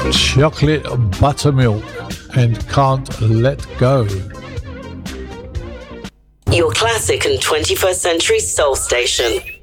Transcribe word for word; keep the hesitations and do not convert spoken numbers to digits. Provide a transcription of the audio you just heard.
Chocolate Buttermilk and Can't Let Go. Your classic and twenty-first century soul station.